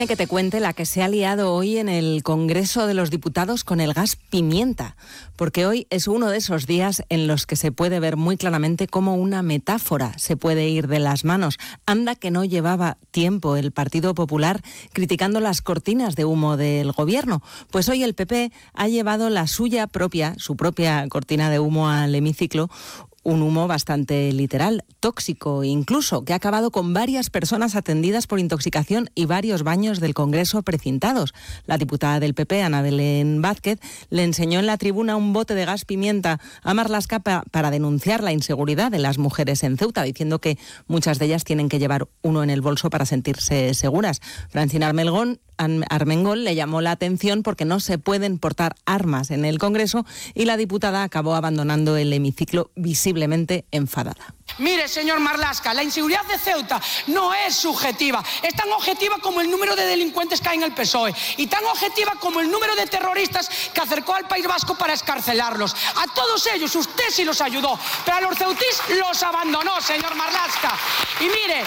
Que te cuente la que se ha liado hoy en el Congreso de los Diputados con el gas pimienta, porque hoy es uno de esos días en los que se puede ver muy claramente cómo una metáfora se puede ir de las manos. Anda que no llevaba tiempo el Partido Popular criticando las cortinas de humo del gobierno, pues hoy el PP ha llevado su propia cortina de humo al hemiciclo. Un humo bastante literal, tóxico incluso, que ha acabado con varias personas atendidas por intoxicación y varios baños del Congreso precintados. La diputada del PP, Ana Belén Vázquez, le enseñó en la tribuna un bote de gas pimienta a Marlaska para denunciar la inseguridad de las mujeres en Ceuta, diciendo que muchas de ellas tienen que llevar uno en el bolso para sentirse seguras. Francina Armengol le llamó la atención porque no se pueden portar armas en el Congreso y la diputada acabó abandonando el hemiciclo visiblemente enfadada. Mire, señor Marlaska, la inseguridad de Ceuta no es subjetiva. Es tan objetiva como el número de delincuentes que hay en el PSOE y tan objetiva como el número de terroristas que acercó al País Vasco para excarcelarlos. A todos ellos usted sí los ayudó, pero a los ceutís los abandonó, señor Marlaska. Y mire,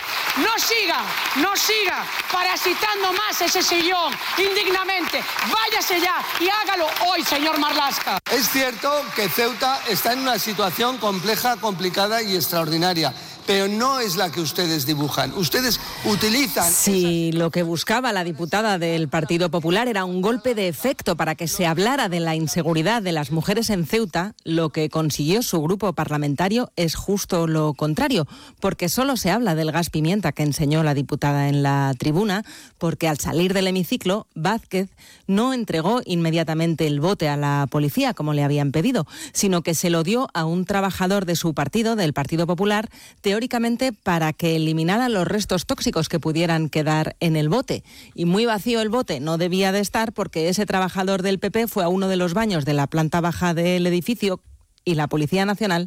no siga parasitando más ese sillón indignamente. Váyase ya y hágalo hoy, señor Marlaska. Es cierto que Ceuta está en una situación compleja, complicada y extraordinaria, pero no es la que ustedes dibujan. Ustedes utilizan... Sí, lo que buscaba la diputada del Partido Popular era un golpe de efecto para que se hablara de la inseguridad de las mujeres en Ceuta. Lo que consiguió su grupo parlamentario es justo lo contrario, porque solo se habla del gas pimienta que enseñó la diputada en la tribuna, porque al salir del hemiciclo, Vázquez no entregó inmediatamente el bote a la policía, como le habían pedido, sino que se lo dio a un trabajador de su partido, del Partido Popular, teóricamente para que eliminara los restos tóxicos que pudieran quedar en el bote. Y muy vacío el bote no debía de estar porque ese trabajador del PP fue a uno de los baños de la planta baja del edificio y la Policía Nacional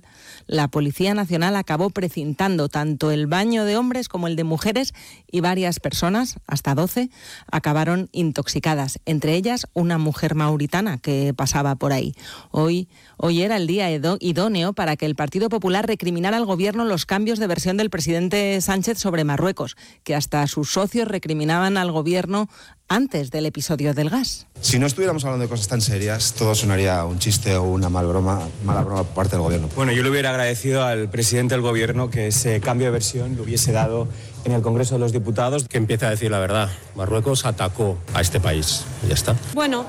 acabó precintando tanto el baño de hombres como el de mujeres y varias personas, hasta 12, acabaron intoxicadas, entre ellas una mujer mauritana que pasaba por ahí. Hoy era el día idóneo para que el Partido Popular recriminara al gobierno los cambios de versión del presidente Sánchez sobre Marruecos, que hasta sus socios recriminaban al gobierno antes del episodio del gas. Si no estuviéramos hablando de cosas tan serias, todo sonaría un chiste o una mala broma por parte del gobierno. Bueno, yo le hubiera agradecido al presidente del gobierno que ese cambio de versión lo hubiese dado en el Congreso de los Diputados. Que empiece a decir la verdad. Marruecos atacó a este país. Y ya está. Bueno,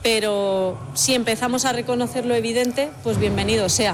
pero si empezamos a reconocer lo evidente, pues bienvenido sea.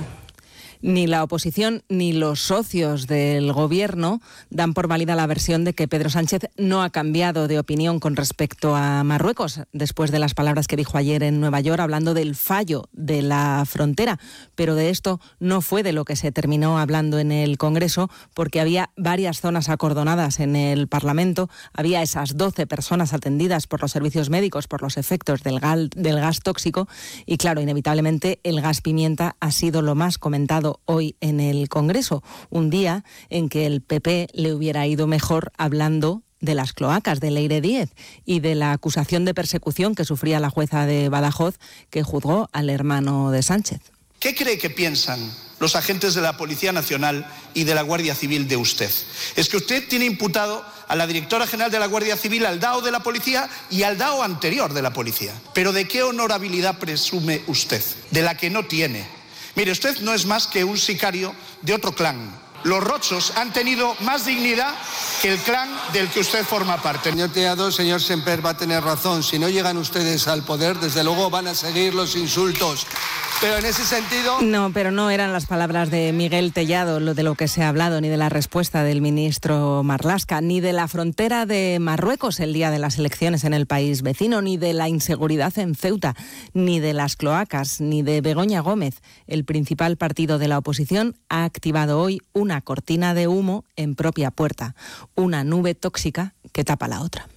Ni la oposición ni los socios del gobierno dan por válida la versión de que Pedro Sánchez no ha cambiado de opinión con respecto a Marruecos, después de las palabras que dijo ayer en Nueva York hablando del fallo de la frontera. Pero de esto no fue de lo que se terminó hablando en el Congreso, porque había varias zonas acordonadas en el Parlamento, había esas 12 personas atendidas por los servicios médicos por los efectos del gas tóxico y, claro, inevitablemente el gas pimienta ha sido lo más comentado hoy en el Congreso, un día en que el PP le hubiera ido mejor hablando de las cloacas de Leire Díez y de la acusación de persecución que sufría la jueza de Badajoz que juzgó al hermano de Sánchez. ¿Qué cree que piensan los agentes de la Policía Nacional y de la Guardia Civil de usted? Es que usted tiene imputado a la directora general de la Guardia Civil, al DAO de la Policía y al DAO anterior de la Policía. ¿Pero de qué honorabilidad presume usted? De la que no tiene. Mire, usted no es más que un sicario de otro clan. Los rochos han tenido más dignidad que el clan del que usted forma parte. Señor Teado, señor Semper va a tener razón. Si no llegan ustedes al poder, desde luego van a seguir los insultos. Pero en ese sentido... No, pero no eran las palabras de Miguel Tellado lo de lo que se ha hablado, ni de la respuesta del ministro Marlaska, ni de la frontera de Marruecos el día de las elecciones en el país vecino, ni de la inseguridad en Ceuta, ni de las cloacas, ni de Begoña Gómez. El principal partido de la oposición ha activado hoy una cortina de humo en propia puerta, una nube tóxica que tapa la otra.